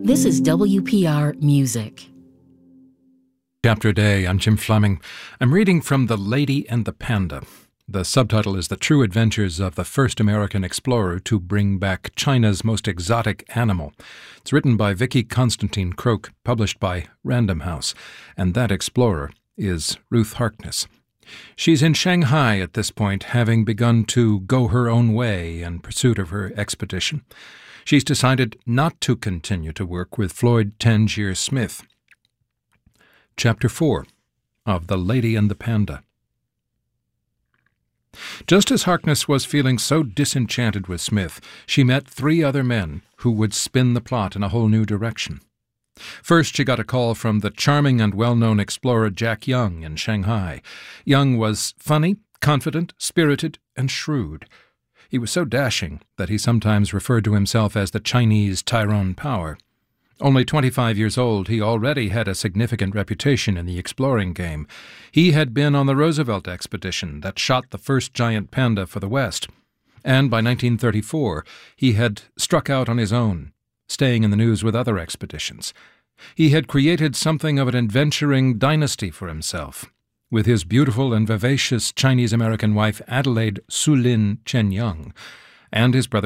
This is WPR Music. Chapter Day, I'm Jim Fleming. I'm reading from The Lady and the Panda. The subtitle is The True Adventures of the First American Explorer to Bring Back China's Most Exotic Animal. It's written by Vicky Constantine Croak, published by Random House, and that explorer is Ruth Harkness. She's in Shanghai at this point, having begun to go her own way in pursuit of her expedition. She's decided not to continue to work with Floyd Tangier Smith. Chapter 4 of The Lady and the Panda. Just as Harkness was feeling so disenchanted with Smith, she met 3 other men who would spin the plot in a whole new direction. First, she got a call from the charming and well-known explorer Jack Young in Shanghai. Young was funny, confident, spirited, and shrewd. He was so dashing that he sometimes referred to himself as the Chinese Tyrone Power. Only 25 years old, he already had a significant reputation in the exploring game. He had been on the Roosevelt expedition that shot the first giant panda for the West. And by 1934, he had struck out on his own, staying in the news with other expeditions. He had created something of an adventuring dynasty for himself, with his beautiful and vivacious Chinese-American wife Adelaide Su Lin Chen Young, and his brother